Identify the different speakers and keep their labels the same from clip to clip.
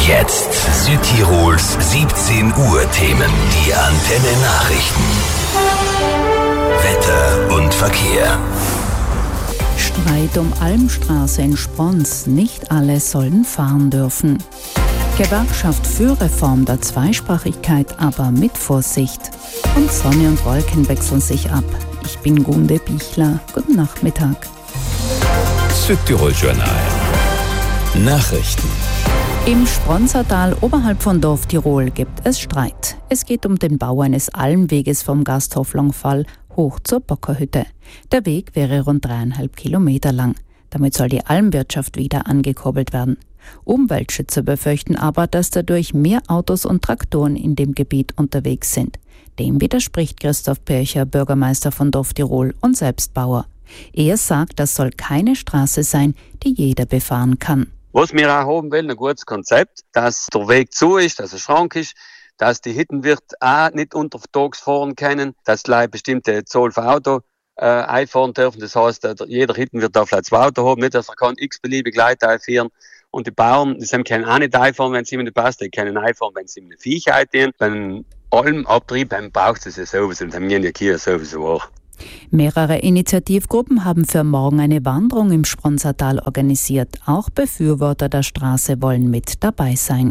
Speaker 1: Jetzt Südtirols 17 Uhr Themen. Die Antenne Nachrichten. Wetter und Verkehr.
Speaker 2: Streit um Almstraße in Sprons. Nicht alle sollen fahren dürfen. Gewerkschaft für Reform der Zweisprachigkeit, aber mit Vorsicht. Und Sonne und Wolken wechseln sich ab. Ich bin Gunde Bichler. Guten Nachmittag.
Speaker 1: Südtirol Journal. Nachrichten.
Speaker 2: Im Spronsertal oberhalb von Dorf Tirol gibt es Streit. Es geht um den Bau eines Almweges vom Gasthof Longfall hoch zur Bockerhütte. Der Weg wäre rund 3,5 Kilometer lang. Damit soll die Almwirtschaft wieder angekurbelt werden. Umweltschützer befürchten aber, dass dadurch mehr Autos und Traktoren in dem Gebiet unterwegs sind. Dem widerspricht Christoph Pircher, Bürgermeister von Dorf Tirol und selbst Bauer. Er sagt, das soll keine Straße sein, die jeder befahren kann.
Speaker 3: Was wir auch haben wollen, ein gutes Konzept, dass der Weg zu ist, dass er schrank ist, dass die Hittenwirt auch nicht unter Tags fahren können, dass gleich bestimmte Zahl für Auto einfahren dürfen. Das heißt, jeder Hittenwirt darf vielleicht 2 Autos haben, nicht, dass er kann x-beliebig Leute einfahren. Und die Bauern, die können auch nicht einfahren, wenn es ihnen nicht passt. Die können einfahren, wenn sie ihm eine Viech einfahren. Beim Almabtrieb braucht es ja sowieso, und haben wir ja hier sowieso auch.
Speaker 2: Mehrere Initiativgruppen haben für morgen eine Wanderung im Spronsertal organisiert. Auch Befürworter der Straße wollen mit dabei sein.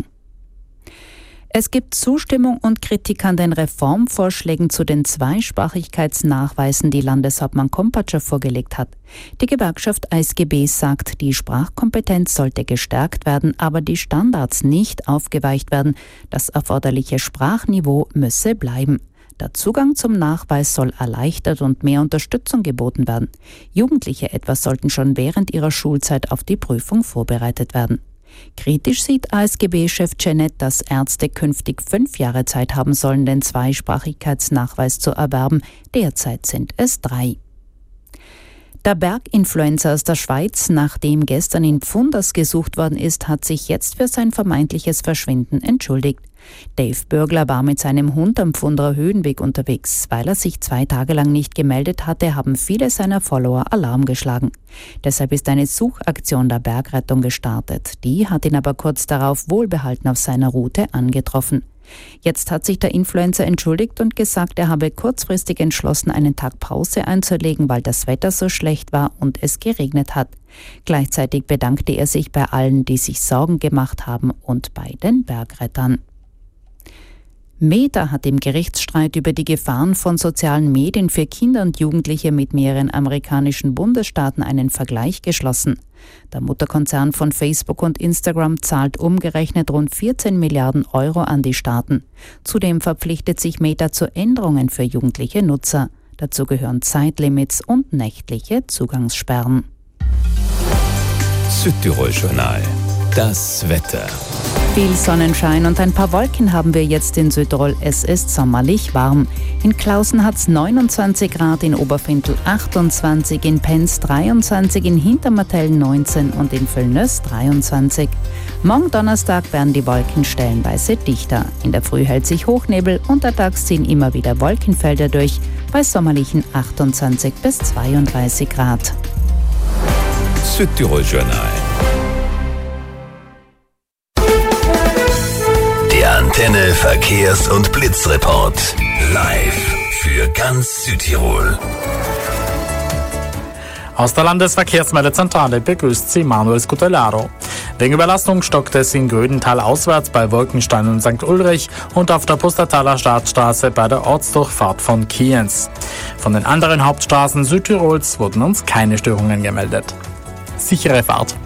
Speaker 2: Es gibt Zustimmung und Kritik an den Reformvorschlägen zu den Zweisprachigkeitsnachweisen, die Landeshauptmann Kompatscher vorgelegt hat. Die Gewerkschaft ASGB sagt, die Sprachkompetenz sollte gestärkt werden, aber die Standards nicht aufgeweicht werden. Das erforderliche Sprachniveau müsse bleiben. Der Zugang zum Nachweis soll erleichtert und mehr Unterstützung geboten werden. Jugendliche etwa sollten schon während ihrer Schulzeit auf die Prüfung vorbereitet werden. Kritisch sieht ASGB-Chef Janet, dass Ärzte künftig 5 Jahre Zeit haben sollen, den Zweisprachigkeitsnachweis zu erwerben. Derzeit sind es 3. Der Berginfluencer aus der Schweiz, nachdem gestern in Pfunders gesucht worden ist, hat sich jetzt für sein vermeintliches Verschwinden entschuldigt. Dave Bürgler war mit seinem Hund am Pfunderer Höhenweg unterwegs. Weil er sich 2 Tage lang nicht gemeldet hatte, haben viele seiner Follower Alarm geschlagen. Deshalb ist eine Suchaktion der Bergrettung gestartet. Die hat ihn aber kurz darauf wohlbehalten auf seiner Route angetroffen. Jetzt hat sich der Influencer entschuldigt und gesagt, er habe kurzfristig entschlossen, einen Tag Pause einzulegen, weil das Wetter so schlecht war und es geregnet hat. Gleichzeitig bedankte er sich bei allen, die sich Sorgen gemacht haben, und bei den Bergrettern. Meta hat im Gerichtsstreit über die Gefahren von sozialen Medien für Kinder und Jugendliche mit mehreren amerikanischen Bundesstaaten einen Vergleich geschlossen. Der Mutterkonzern von Facebook und Instagram zahlt umgerechnet rund 14 Milliarden Euro an die Staaten. Zudem verpflichtet sich Meta zu Änderungen für jugendliche Nutzer. Dazu gehören Zeitlimits und nächtliche Zugangssperren.
Speaker 1: Südtirol Journal. Das Wetter.
Speaker 2: Viel Sonnenschein und ein paar Wolken haben wir jetzt in Südtirol. Es ist sommerlich warm. In Klausen hat es 29 Grad, in Oberfintel 28, in Penz 23, in Hintermartell 19 und in Völlnös 23. Morgen Donnerstag werden die Wolken stellenweise dichter. In der Früh hält sich Hochnebel, untertags ziehen immer wieder Wolkenfelder durch, bei sommerlichen 28 bis 32 Grad.
Speaker 1: Südtirol Journal. Antenne Verkehrs- und Blitzreport. Live für ganz Südtirol.
Speaker 4: Aus der Landesverkehrsmeldezentrale begrüßt Sie Manuel Scutellaro. Wegen Überlastung stockt es in Grödental auswärts bei Wolkenstein und St. Ulrich und auf der Pustertaler Staatsstraße bei der Ortsdurchfahrt von Kienz. Von den anderen Hauptstraßen Südtirols wurden uns keine Störungen gemeldet. Sichere Fahrt!